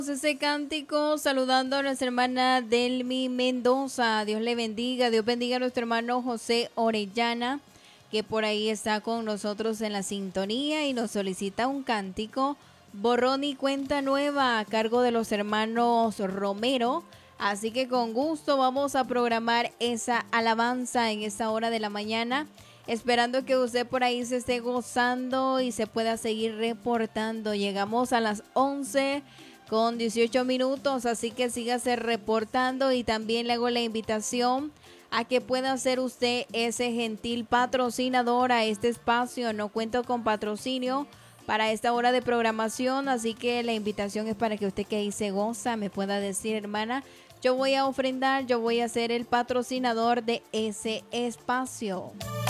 Ese cántico saludando a nuestra hermana Delmi Mendoza. Dios le bendiga. Dios bendiga a nuestro hermano José Orellana, que por ahí está con nosotros en la sintonía y nos solicita un cántico, borrón y cuenta nueva, a cargo de los hermanos Romero. Así que con gusto vamos a programar esa alabanza en esta hora de la mañana, esperando que usted por ahí se esté gozando y se pueda seguir reportando. Llegamos a las 11 con 18 minutos, así que sígase reportando y también le hago la invitación a que pueda ser usted ese gentil patrocinador a este espacio. No cuento con patrocinio para esta hora de programación, así que la invitación es para que usted que ahí se goza me pueda decir: hermana, yo voy a ofrendar, yo voy a ser el patrocinador de ese espacio.